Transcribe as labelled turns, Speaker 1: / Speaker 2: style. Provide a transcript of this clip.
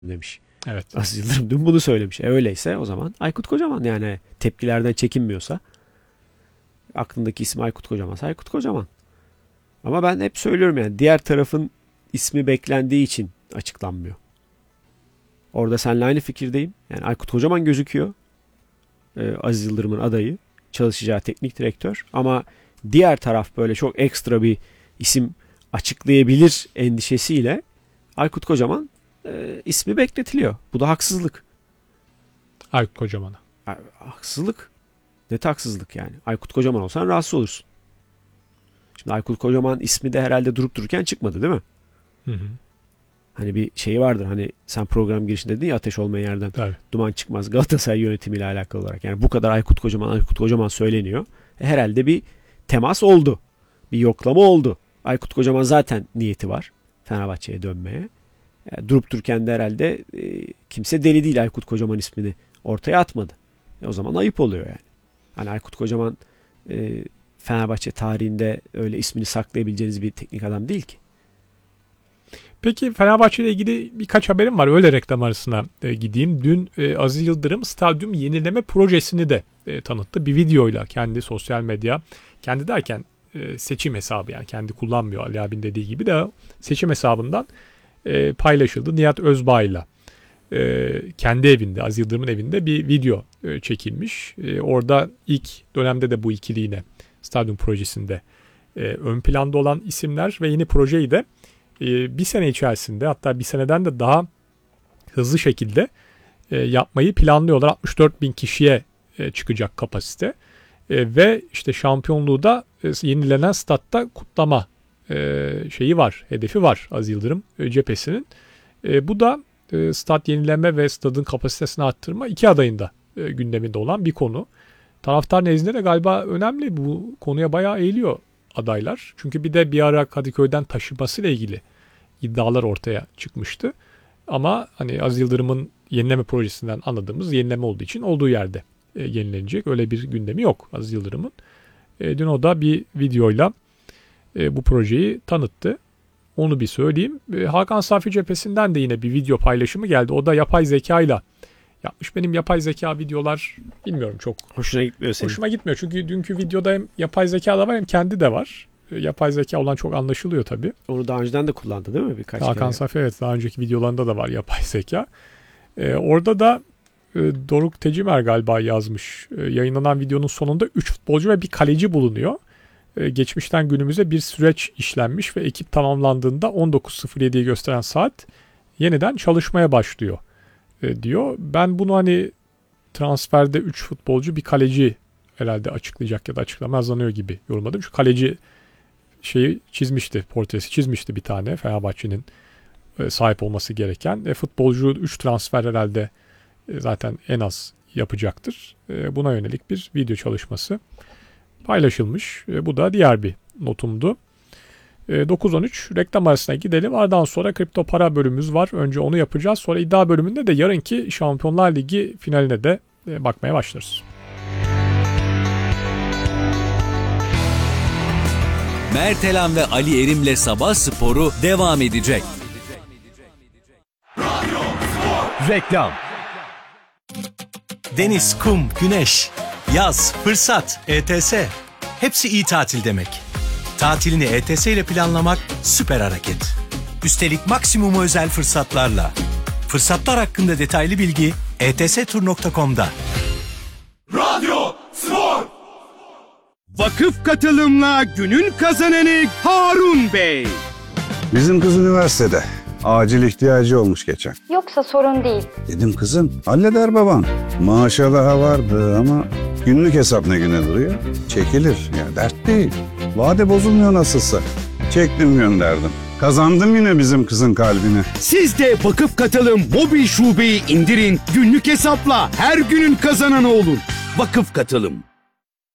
Speaker 1: demiş.
Speaker 2: Evet.
Speaker 1: Aziz Yıldırım dün bunu söylemiş. Öyleyse o zaman Aykut Kocaman, yani tepkilerden çekinmiyorsa, aklındaki isim Aykut Kocaman'sa Aykut Kocaman. Ama ben hep söylüyorum, yani diğer tarafın ismi beklendiği için açıklanmıyor. Orada seninle aynı fikirdeyim. Yani Aykut Kocaman gözüküyor. Aziz Yıldırım'ın adayı, çalışacağı teknik direktör, ama diğer taraf böyle çok ekstra bir isim açıklayabilir endişesiyle Aykut Kocaman ismi bekletiliyor. Bu da haksızlık.
Speaker 2: Aykut Kocaman'a.
Speaker 1: Haksızlık. Net haksızlık yani. Aykut Kocaman olsan rahatsız olursun. Şimdi Aykut Kocaman ismi de herhalde durup dururken çıkmadı değil mi?
Speaker 2: Hı hı.
Speaker 1: Hani bir şey vardır, hani sen program girişinde dedin ya, ateş olmayan yerden
Speaker 2: Tabii.
Speaker 1: duman çıkmaz, Galatasaray yönetimiyle alakalı olarak. Yani bu kadar Aykut Kocaman söyleniyor. Herhalde bir temas oldu. Bir yoklama oldu. Aykut Kocaman zaten niyeti var Fenerbahçe'ye dönmeye. Yani durup dururken de herhalde kimse deli değil, Aykut Kocaman ismini ortaya atmadı. O zaman ayıp oluyor yani. Hani Aykut Kocaman Fenerbahçe tarihinde öyle ismini saklayabileceğiniz bir teknik adam değil ki.
Speaker 2: Peki Fenerbahçe ile ilgili birkaç haberim var. Öyle reklam arasına gideyim. Dün Aziz Yıldırım stadyum yenileme projesini de tanıttı. Bir videoyla kendi sosyal medya, kendi derken seçim hesabı, yani kendi kullanmıyor Ali abinin dediği gibi, de seçim hesabından paylaşıldı. Nihat Özbağ'la kendi evinde, Aziz Yıldırım'ın evinde bir video çekilmiş. Orada ilk dönemde de bu ikiliğine stadyum projesinde ön planda olan isimler ve yeni projeyi de bir sene içerisinde, hatta bir seneden de daha hızlı şekilde yapmayı planlıyorlar. 64 bin kişiye çıkacak kapasite ve işte şampiyonluğu da yenilenen statta kutlama şeyi var, hedefi var Aziz Yıldırım cephesinin. Bu da stat yenileme ve stadın kapasitesini arttırma, iki adayın da gündeminde olan bir konu. Taraftar nezdinde de galiba önemli, bu konuya bayağı eğiliyor adaylar. Çünkü bir ara Kadıköy'den taşınmasıyla ilgili iddialar ortaya çıkmıştı. Ama hani Aziz Yıldırım'ın yenileme projesinden anladığımız yenileme olduğu için olduğu yerde yenilenecek. Öyle bir gündemi yok Aziz Yıldırım'ın. Dün o da bir videoyla bu projeyi tanıttı. Onu bir söyleyeyim. Hakan Safi cephesinden de yine bir video paylaşımı geldi. O da yapay zeka ile yapmış. Benim yapay zeka videolar bilmiyorum, çok
Speaker 1: Hoşuna gitmiyor senin.
Speaker 2: Hoşuma gitmiyor. Çünkü dünkü videoda hem yapay zeka da var hem kendi de var. Yapay zeka olan çok anlaşılıyor tabii.
Speaker 1: Onu daha önceden de kullandı değil mi birkaç
Speaker 2: Hakan
Speaker 1: kere?
Speaker 2: Safi, evet, daha önceki videolarında da var yapay zeka. Orada da Doruk Tecimer galiba yazmış. Yayınlanan videonun sonunda 3 futbolcu ve bir kaleci bulunuyor. Geçmişten günümüze bir süreç işlenmiş ve ekip tamamlandığında 19.07'yi gösteren saat yeniden çalışmaya başlıyor diyor. Ben bunu hani transferde 3 futbolcu bir kaleci herhalde açıklayacak ya da açıklamaz zanıyor gibi yorumladım. Şu kaleci şeyi çizmişti, portresi çizmişti bir tane, Fenerbahçe'nin sahip olması gereken. Futbolcu 3 transfer herhalde zaten en az yapacaktır. Buna yönelik bir video çalışması paylaşılmış. Bu da diğer bir notumdu. 9-13 reklam arasına gidelim. Ardından sonra kripto para bölümümüz var. Önce onu yapacağız. Sonra iddia bölümünde de yarınki Şampiyonlar Ligi finaline de bakmaya başlarız.
Speaker 3: Mertelan ve Ali Erim'le Sabah Sporu devam edecek.
Speaker 4: Reklam. Deniz, kum, güneş, yaz, fırsat, ETS. Hepsi iyi tatil demek. Tatilini ETS ile planlamak süper hareket. Üstelik maksimumu özel fırsatlarla. Fırsatlar hakkında detaylı bilgi etstur.com'da.
Speaker 5: Radyo Spor.
Speaker 6: Vakıf katılımla günün kazananı Harun Bey.
Speaker 7: Bizim kız üniversitede. Acil ihtiyacı olmuş geçen.
Speaker 8: Yoksa sorun değil.
Speaker 7: Dedim kızım halleder baban. Maaşı daha vardı ama günlük hesap ne güne duruyor? Çekilir ya, dert değil. Vade bozulmuyor nasılsa. Çektim gönderdim. Kazandım yine bizim kızın kalbini.
Speaker 6: Siz de Vakıf Katılım mobil şubeyi indirin. Günlük hesapla her günün kazananı olun. Vakıf Katılım.